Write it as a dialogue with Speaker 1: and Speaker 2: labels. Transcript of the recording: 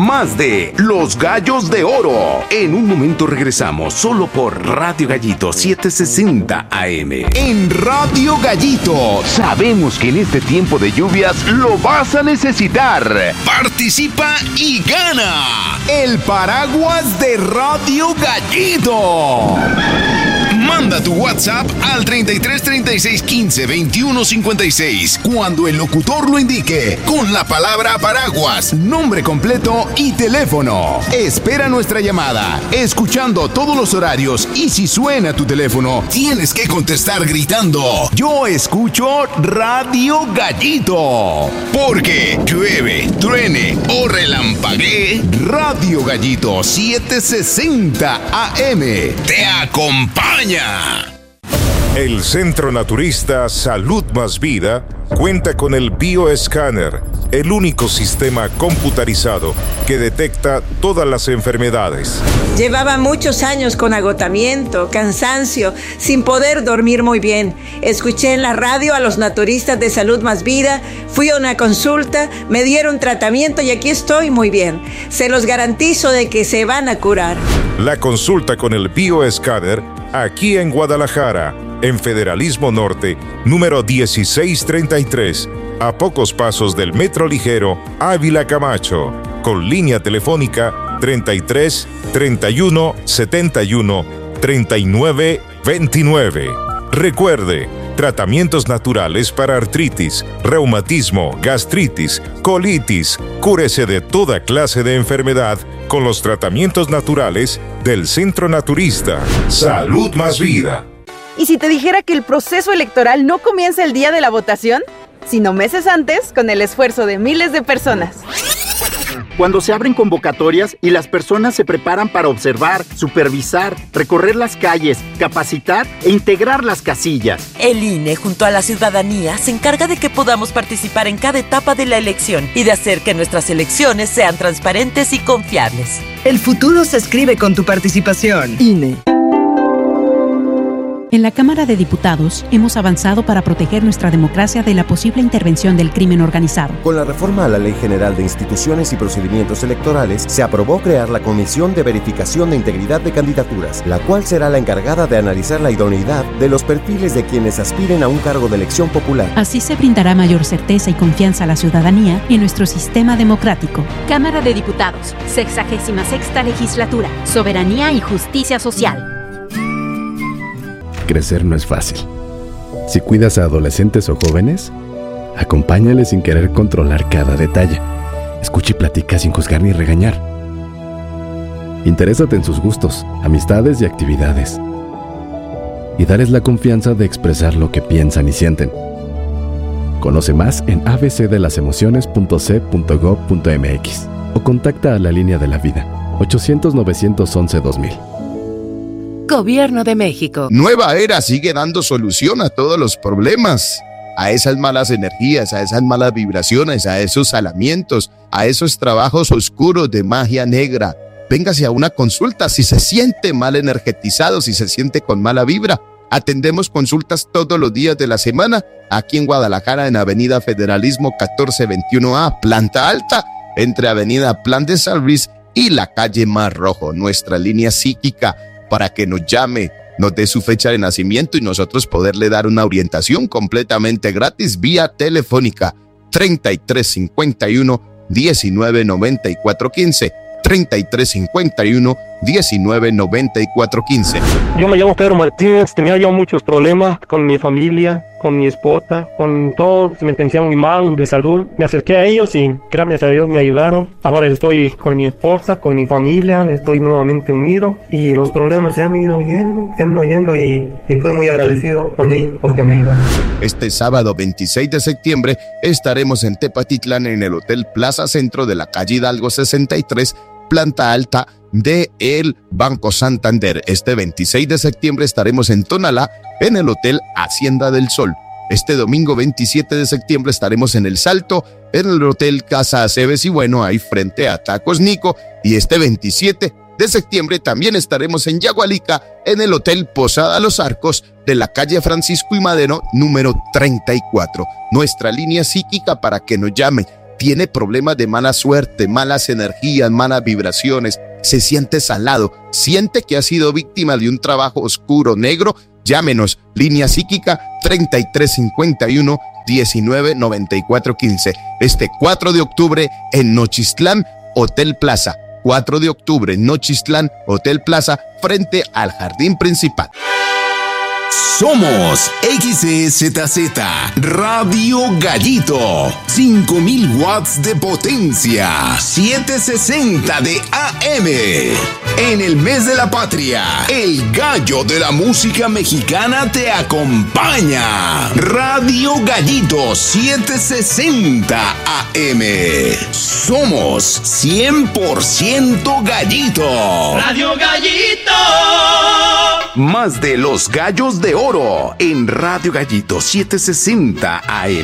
Speaker 1: más de Los Gallos de Oro. En un momento regresamos solo por Radio Gallito 760 AM. En Radio Gallito sabemos que en este tiempo de lluvias lo vas a necesitar. Participa y gana el paraguas de Radio Gallito. Manda tu WhatsApp al 33 36 15 21 56 cuando el locutor lo indique con la palabra paraguas, nombre completo y teléfono. Espera nuestra llamada, escuchando todos los horarios, y si suena tu teléfono, tienes que contestar gritando: yo escucho Radio Gallito. Porque llueve, truene o relampaguee, Radio Gallito 760 AM te acompaña.
Speaker 2: El Centro Naturista Salud Más Vida cuenta con el Bioescáner, el único sistema computarizado que detecta todas las enfermedades.
Speaker 3: Llevaba muchos años con agotamiento, cansancio, sin poder dormir muy bien. Escuché en la radio a los naturistas de Salud Más Vida, fui a una consulta, me dieron tratamiento y aquí estoy muy bien. Se los garantizo de que se van a curar.
Speaker 2: La consulta con el Bioescáner aquí en Guadalajara, en Federalismo Norte, número 1633, a pocos pasos del Metro Ligero Ávila Camacho, con línea telefónica 33 31 71 39 29. Recuerde, tratamientos naturales para artritis, reumatismo, gastritis, colitis. Cúrese de toda clase de enfermedad con los tratamientos naturales del Centro Naturista Salud Más Vida.
Speaker 4: ¿Y si te dijera que el proceso electoral no comienza el día de la votación, sino meses antes, con el esfuerzo de miles de personas?
Speaker 5: Cuando se abren convocatorias y las personas se preparan para observar, supervisar, recorrer las calles, capacitar e integrar las casillas.
Speaker 6: El INE, junto a la ciudadanía, se encarga de que podamos participar en cada etapa de la elección y de hacer que nuestras elecciones sean transparentes y confiables.
Speaker 7: El futuro se escribe con tu participación. INE.
Speaker 8: En la Cámara de Diputados hemos avanzado para proteger nuestra democracia de la posible intervención del crimen organizado.
Speaker 9: Con la reforma a la Ley General de Instituciones y Procedimientos Electorales, se aprobó crear la Comisión de Verificación de Integridad de Candidaturas, la cual será la encargada de analizar la idoneidad de los perfiles de quienes aspiren a un cargo de elección popular.
Speaker 8: Así se brindará mayor certeza y confianza a la ciudadanía en nuestro sistema democrático.
Speaker 10: Cámara de Diputados, 66ª Legislatura, Soberanía y Justicia Social.
Speaker 11: Crecer no es fácil. Si cuidas a adolescentes o jóvenes, acompáñales sin querer controlar cada detalle. Escucha y platica sin juzgar ni regañar. Interésate en sus gustos, amistades y actividades. Y dales la confianza de expresar lo que piensan y sienten. Conoce más en abcdelasuemociones.c.gov.mx o contacta a la Línea de la Vida, 800-911-2000.
Speaker 12: Gobierno de México.
Speaker 13: Nueva Era sigue dando solución a todos los problemas, a esas malas energías, a esas malas vibraciones, a esos alamientos, a esos trabajos oscuros de magia negra. Véngase a una consulta si se siente mal energetizado, si se siente con mala vibra. Atendemos consultas todos los días de la semana aquí en Guadalajara, en Avenida Federalismo 1421A, planta alta, entre Avenida Plan de San Luis y la calle Mar Rojo. Nuestra línea psíquica para que nos llame, nos dé su fecha de nacimiento y nosotros poderle dar una orientación completamente gratis vía telefónica. 3351 199415, 3351 199415.
Speaker 14: Yo me llamo Pedro Martínez, tenía yo muchos problemas con mi familia, con mi esposa, con todos, me sentían muy mal de salud. Me acerqué a ellos y gracias a Dios me ayudaron. Ahora estoy con mi esposa, con mi familia, estoy nuevamente unido y los problemas se han ido yendo y estoy muy agradecido con ellos porque me ayudaron.
Speaker 13: Este sábado 26 de septiembre estaremos en Tepatitlán en el Hotel Plaza Centro de la calle Hidalgo 63, planta alta de el Banco Santander. Este 26 de septiembre estaremos en Tonalá, en el Hotel Hacienda del Sol. Este domingo 27 de septiembre estaremos en El Salto, en el Hotel Casa Aceves y bueno, ahí frente a Tacos Nico. Y este 27 de septiembre también estaremos en Yagualica, en el Hotel Posada Los Arcos, de la calle Francisco y Madero, número 34. Nuestra línea psíquica para que nos llame. tiene problemas de mala suerte, malas energías, malas vibraciones, se siente salado, siente que ha sido víctima de un trabajo oscuro, negro, llámenos, línea psíquica 3351-199415. Este 4 de octubre en Nochistlán, Hotel Plaza. 4 de octubre en Nochistlán, Hotel Plaza, frente al jardín principal.
Speaker 1: Somos XZZ Radio Gallito, 5000 watts de potencia, 760 de AM. En el mes de la patria, el gallo de la música mexicana te acompaña. Radio Gallito 760 AM. Somos 100% gallito.
Speaker 15: Radio Gallito.
Speaker 1: Más de los gallos de oro en Radio Gallito 760 AM.